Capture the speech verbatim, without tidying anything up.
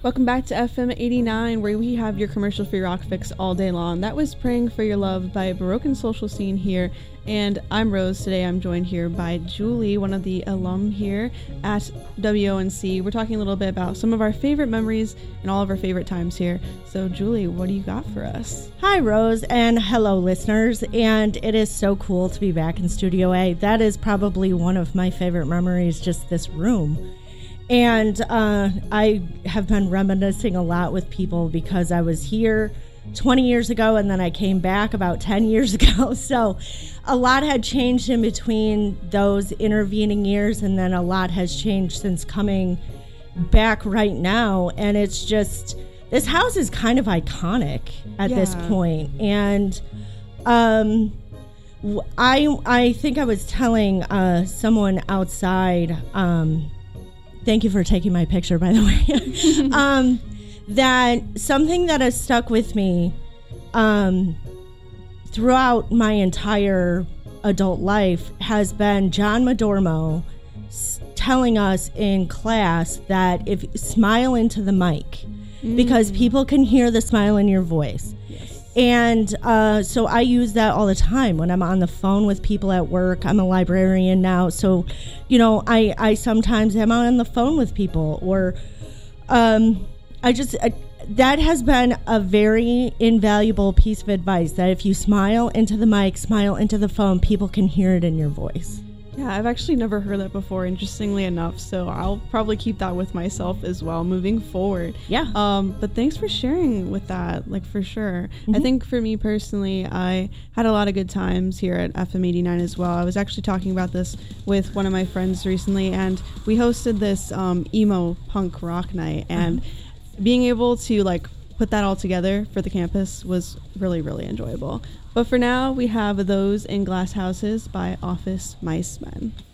Welcome back to F M eighty-nine, where we have your commercial-free rock fix all day long. That was Praying for Your Love by Baroque and Social Scene here, and I'm Rose. Today I'm joined here by Julie, one of the alum here at W O N C. We're talking a little bit about some of our favorite memories and all of our favorite times here. So Julie, what do you got for us? Hi Rose, and hello listeners, and it is so cool to be back in Studio A. That is probably one of my favorite memories, just this room. And uh, I have been reminiscing a lot with people because I was here twenty years ago and then I came back about ten years ago. So a lot had changed in between those intervening years, and then a lot has changed since coming back right now. And it's just, this house is kind of iconic at Yeah. this point. And um, I, I think I was telling uh, someone outside... Um, Thank you for taking my picture, by the way. um, that something that has stuck with me um, throughout my entire adult life has been John Madormo s- telling us in class that if smile into the mic, mm. because people can hear the smile in your voice. Yes. And uh, so I use that all the time when I'm on the phone with people at work. I'm a librarian now, so, you know, I, I sometimes am on the phone with people, or um, I just, uh, that has been a very invaluable piece of advice, that if you smile into the mic, smile into the phone, people can hear it in your voice. Yeah, I've actually never heard that before, interestingly enough, so I'll probably keep that with myself as well moving forward. Yeah. Um, but thanks for sharing with that, like, for sure. Mm-hmm. I think for me personally, I had a lot of good times here at F M eighty-nine as well. I was actually talking about this with one of my friends recently, and we hosted this um, emo punk rock night, and mm-hmm. being able to, like, put that all together for the campus was really, really enjoyable. But for now, we have Those in Glass Houses by Office Mice Men.